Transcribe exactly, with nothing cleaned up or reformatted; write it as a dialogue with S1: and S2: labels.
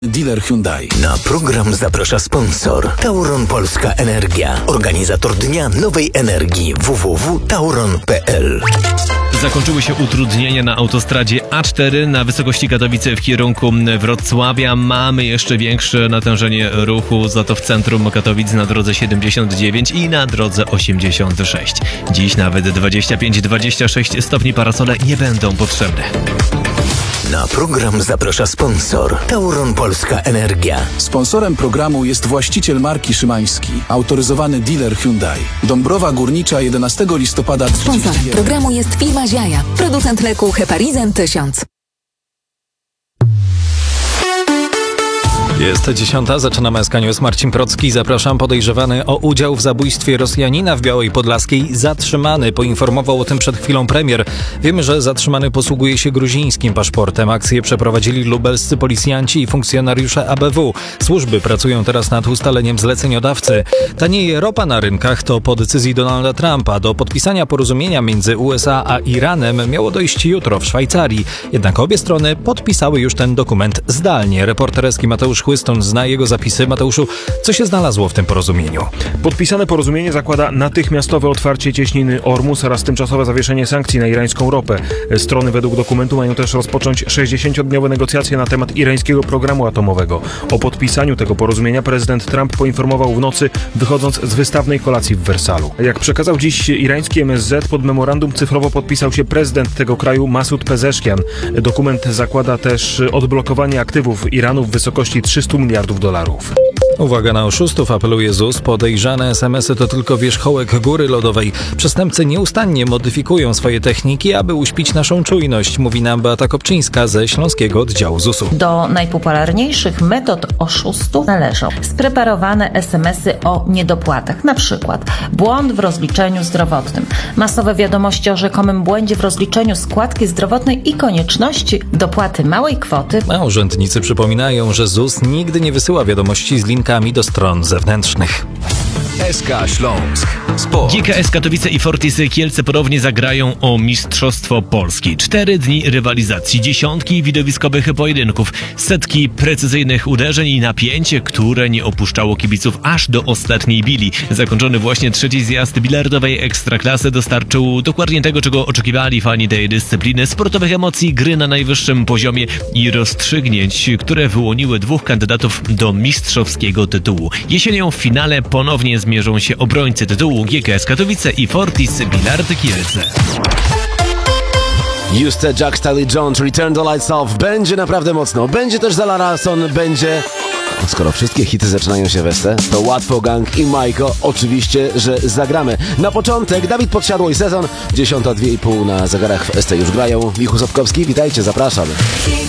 S1: Dealer Hyundai.
S2: Na program zaprasza sponsor Tauron Polska Energia, organizator Dnia Nowej Energii w w w kropka tauron kropka p l.
S3: Zakończyły się utrudnienia na autostradzie A cztery na wysokości Katowice w kierunku Wrocławia. Mamy jeszcze większe natężenie ruchu, za to w centrum Katowic na drodze siedemdziesiąt dziewięć i na drodze osiemdziesiąt sześć. Dziś nawet dwadzieścia pięć dwadzieścia sześć stopni parasole nie będą potrzebne.
S2: Na program zaprasza sponsor Tauron Polska Energia.
S1: Sponsorem programu jest właściciel marki Szymański, autoryzowany dealer Hyundai. Dąbrowa Górnicza, jedenastego listopada.
S4: Sponsorem programu jest firma Ziaja, producent leku Heparizan tysiąc.
S5: Jest dziesiąta, zaczynamy S K News. Marcin Procki, zapraszam. Podejrzewany o udział w zabójstwie Rosjanina w Białej Podlaskiej zatrzymany. Poinformował o tym przed chwilą premier. Wiemy, że zatrzymany posługuje się gruzińskim paszportem. Akcję przeprowadzili lubelscy policjanci i funkcjonariusze A B W. Służby pracują teraz nad ustaleniem zleceniodawcy. Tanieje ropa na rynkach to po decyzji Donalda Trumpa. Do podpisania porozumienia między U S A a Iranem miało dojść jutro w Szwajcarii. Jednak obie strony podpisały już ten dokument zdalnie. Reportereski Mateusz Chłyston zna jego zapisy. Mateuszu, co się znalazło w tym porozumieniu?
S6: Podpisane porozumienie zakłada natychmiastowe otwarcie cieśniny Ormus oraz tymczasowe zawieszenie sankcji na irańską ropę. Strony według dokumentu mają też rozpocząć sześćdziesięciodniowe negocjacje na temat irańskiego programu atomowego. O podpisaniu tego porozumienia prezydent Trump poinformował w nocy, wychodząc z wystawnej kolacji w Wersalu. Jak przekazał dziś irański M S Z, pod memorandum cyfrowo podpisał się prezydent tego kraju Masud Pezeszkian. Dokument zakłada też odblokowanie aktywów Iranu w wysokości trzystu miliardów dolarów.
S5: Uwaga na oszustów, apeluje Z U S. Podejrzane es em esy to tylko wierzchołek góry lodowej. Przestępcy nieustannie modyfikują swoje techniki, aby uśpić naszą czujność, mówi nam Beata Kopczyńska ze Śląskiego Oddziału Z U S u.
S7: Do najpopularniejszych metod oszustów należą spreparowane es em esy o niedopłatach, na przykład błąd w rozliczeniu zdrowotnym, masowe wiadomości o rzekomym błędzie w rozliczeniu składki zdrowotnej i konieczności dopłaty małej kwoty.
S5: A urzędnicy przypominają, że Z U S nigdy nie wysyła wiadomości z linkami do stron zewnętrznych.
S2: S K Śląsk Sport.
S3: G K S Katowice i Fortis Kielce ponownie zagrają o Mistrzostwo Polski. Cztery dni rywalizacji, dziesiątki widowiskowych pojedynków, setki precyzyjnych uderzeń i napięcie, które nie opuszczało kibiców aż do ostatniej bili. Zakończony właśnie trzeci zjazd bilardowej ekstraklasy dostarczył dokładnie tego, czego oczekiwali fani tej dyscypliny: sportowych emocji, gry na najwyższym poziomie i rozstrzygnięć, które wyłoniły dwóch kandydatów do mistrzowskiego tytułu. Jesienią w finale ponownie zmierzą się obrońcy tytułu G K S Katowice i Fortis Bilardy Kielce.
S8: Juste Jack Stanley Jones, Return the Lights Off. Będzie naprawdę mocno. Będzie też Zala Larson, będzie... Skoro wszystkie hity zaczynają się w S T, to Łatwo Gang i Majko oczywiście, że zagramy. Na początek Dawid Podsiadło i Sezon. Dziesiąta dwie i pół na zegarach w S T już grają. Michu Sotkowski, witajcie, zapraszam.